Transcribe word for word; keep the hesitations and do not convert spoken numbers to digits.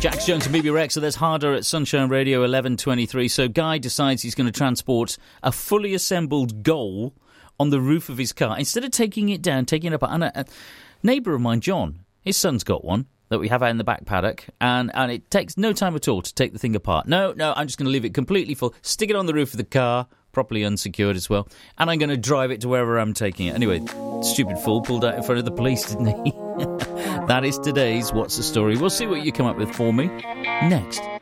Jax Jones and B B Rex, so there's Harder at Sunshine Radio, eleven twenty-three. So Guy decides he's going to transport a fully assembled goal on the roof of his car. Instead of taking it down, taking it up... And a, a neighbour of mine, John, his son's got one that we have out in the back paddock, and, and it takes no time at all to take the thing apart. No, no, I'm just going to leave it completely full, stick it on the roof of the car, properly unsecured as well, and I'm going to drive it to wherever I'm taking it. Anyway, stupid fool pulled out in front of the police, didn't he? That is today's What's the Story. We'll see what you come up with for me next.